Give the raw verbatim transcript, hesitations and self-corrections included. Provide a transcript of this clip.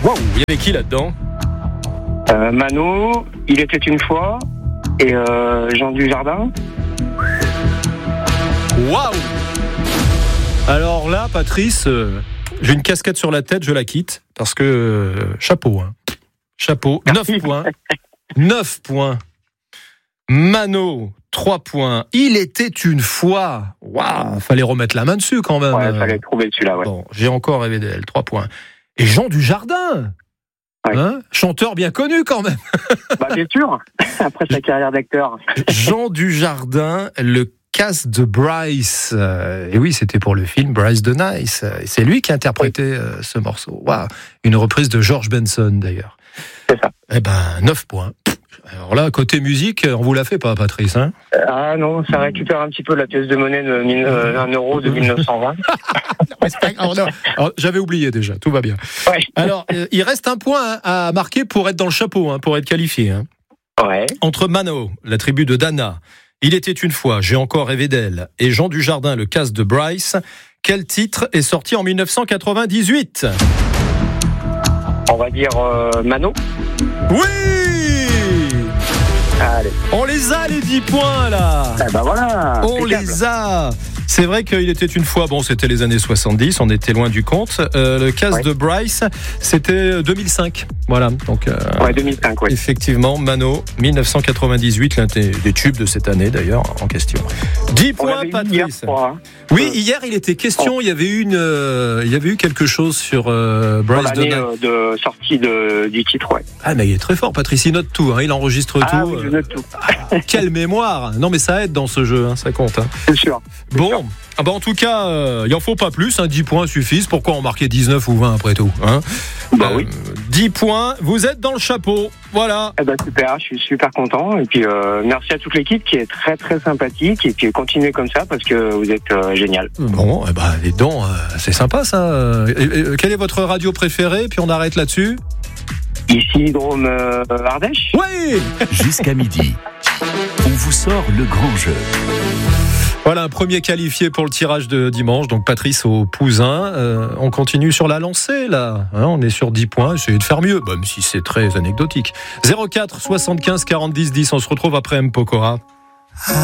Wow, il y avait qui là-dedans? Euh, Mano, Il était une fois, et euh, Jean Dujardin. Waouh! Alors là, Patrice, euh, j'ai une casquette sur la tête, je la quitte, parce que euh, chapeau, hein. Chapeau, neuf points. neuf points. Mano, trois points. Il était une fois. Waouh, fallait remettre la main dessus quand même. Ouais, fallait trouver celui-là, ouais. Bon, j'ai encore rêvé d'elle, trois points. Et Jean Dujardin, ouais. Hein, chanteur bien connu quand même. Bah bien sûr, après sa carrière d'acteur. Jean Dujardin, le casse de Bryce. Euh, et oui, c'était pour le film Bryce the Nice. Et c'est lui qui interprétait oui. euh, ce morceau. Waouh, une reprise de George Benson d'ailleurs. C'est ça. Eh ben, neuf points. Alors là, côté musique, on vous la fait pas, Patrice, hein? Ah non, ça récupère un petit peu la pièce de monnaie de mille, euh, un euro de mille neuf cent vingt. Alors, non, alors, j'avais oublié déjà, tout va bien. Ouais. Alors, euh, il reste un point à marquer pour être dans le chapeau, hein, pour être qualifié. Hein. Ouais. Entre Mano, la tribu de Dana, Il était une fois, J'ai encore rêvé d'elle, et Jean Dujardin, le casse de Bryce, quel titre est sorti en dix-neuf cent quatre-vingt-dix-huit? On va dire euh, Mano. Oui! Allez. On les a les dix points là. Eh ben voilà. On impeccable. Les a. C'est vrai qu'il était une fois, bon c'était les années soixante-dix, on était loin du compte. Euh, le casse ouais. de Bryce, c'était deux mille cinq. Voilà, donc. Euh, ouais, deux mille cinq, ouais. Effectivement, Mano, dix-neuf cent quatre-vingt-dix-huit, l'un des, des tubes de cette année d'ailleurs en question. dix points, Patrice. Hier, hein. Oui, hier il était question, oh. il y avait eu une, euh, il y avait eu quelque chose sur euh, Bryce Pour l'année de, de sortie de, du titre, ouais. Ah mais il est très fort, Patrice, il note tout, hein, il enregistre ah, tout. Oui, je note tout. Quelle mémoire! Non mais ça aide dans ce jeu, hein, ça compte. Hein. C'est sûr. C'est bon, sûr. Ah bah en tout cas, euh, il en faut pas plus, hein, dix points suffisent. Pourquoi en marquer dix-neuf ou vingt après tout, hein? Bah euh, oui. dix points, vous êtes dans le chapeau, voilà. Eh ben super, je suis super content. Et puis euh, merci à toute l'équipe qui est très très sympathique. Et puis continuez comme ça parce que vous êtes euh, génial. Bon, eh ben les dons, euh, c'est sympa ça. Et, et, quelle est votre radio préférée? Puis on arrête là-dessus. Ici, Drôme euh, Ardèche. Oui. Jusqu'à midi, on vous sort le grand jeu. Voilà, un premier qualifié pour le tirage de dimanche, donc Patrice au Pouzin. Euh, on continue sur la lancée, là. Hein, on est sur dix points, essayez de faire mieux, même si c'est très anecdotique. zéro quatre soixante-quinze quarante dix dix, on se retrouve après M. Pokora.